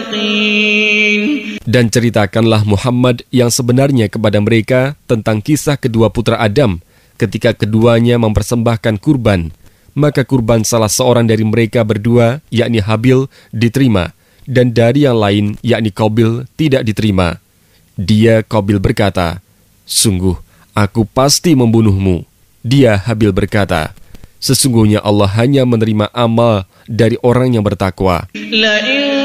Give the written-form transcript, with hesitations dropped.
Dan ceritakanlah Muhammad yang sebenarnya kepada mereka tentang kisah kedua putra Adam ketika keduanya mempersembahkan kurban. Maka kurban salah seorang dari mereka berdua, yakni Habil, diterima, dan dari yang lain, yakni Qabil, tidak diterima. Dia, Qabil, berkata, "Sungguh, aku pasti membunuhmu." Dia, Habil, berkata, "Sesungguhnya Allah hanya menerima amal dari orang yang bertakwa."